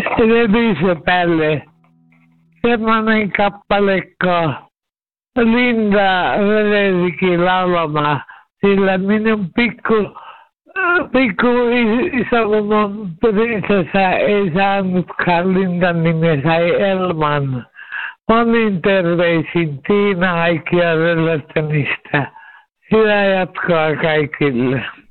revise päälle. Semmoinen kappalekko Linda Röderiki laulama, sillä minun pikku isomman prinsessa ei saanutkaan Lindan nimeä, sai Elman. Monin terveisin Tiina Aikia Rölöttänistä. Hyvää jatkoa kaikille.